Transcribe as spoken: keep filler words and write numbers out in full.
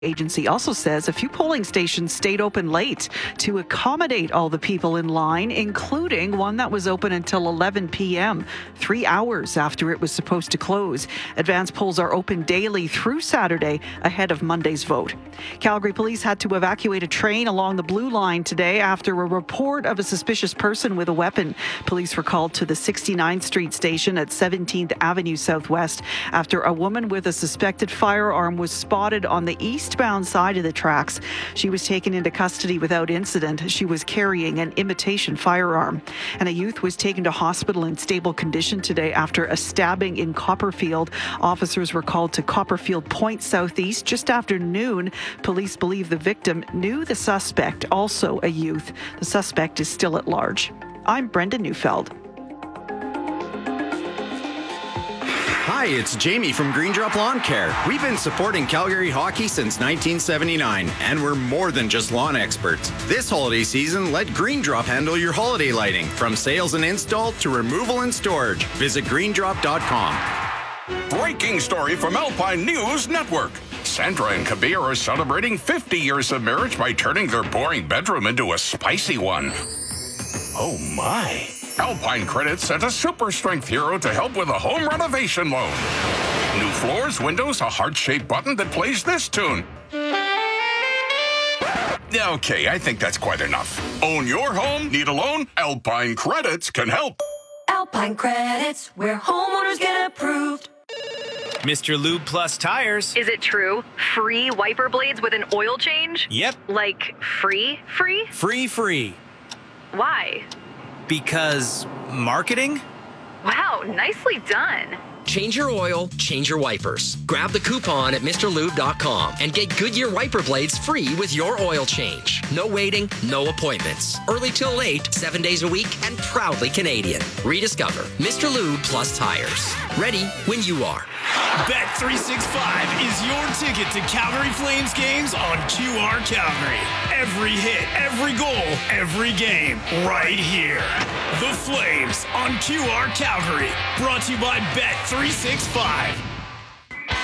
Agency also says a few polling stations stayed open late to accommodate all the people in line, including one that was open until eleven p.m., three hours after it was supposed to close. Advanced polls are open daily through Saturday ahead of Monday's vote. Calgary police had to evacuate a train along the Blue Line today after a report of a suspicious person with a weapon. Police were called to the sixty-ninth Street station at seventeenth Avenue Southwest after a woman with a suspected firearm was spotted on the east eastbound side of the tracks. She was taken into custody without incident. She was carrying an imitation firearm. And a youth was taken to hospital in stable condition today after a stabbing in Copperfield. Officers were called to Copperfield Point Southeast just after noon. Police believe the victim knew the suspect, also a youth. The suspect is still at large. I'm Brenda Neufeld. Hi, it's Jamie from Green Drop Lawn Care. We've been supporting Calgary hockey since nineteen seventy-nine, and we're more than just lawn experts. This holiday season, let Green Drop handle your holiday lighting, from sales and install to removal and storage. Visit green drop dot com. Breaking story from Alpine News Network. Sandra and Kabir are celebrating fifty years of marriage by turning their boring bedroom into a spicy one. Oh my. Alpine Credit sent a super strength hero to help with a home renovation loan. New floors, windows, a heart-shaped button that plays this tune. Okay, I think that's quite enough. Own your home? Need a loan? Alpine Credits can help. Alpine Credits, where homeowners get approved. Mister Lube Plus Tires. Is it true? Free wiper blades with an oil change? Yep. Like free, free? Free, free. Why? Because marketing? Wow, nicely done. Change your oil, change your wipers. Grab the coupon at Mr Lube dot com and get Goodyear wiper blades free with your oil change. No waiting, no appointments. Early till late, seven days a week, and proudly Canadian. Rediscover Mister Lube Plus Tires. Ready when you are. Bet three sixty-five is your ticket to Calgary Flames games on Q R Calgary. Every hit, every goal, every game, right here. The Flames on Q R Calgary. Brought to you by Bet three sixty-five.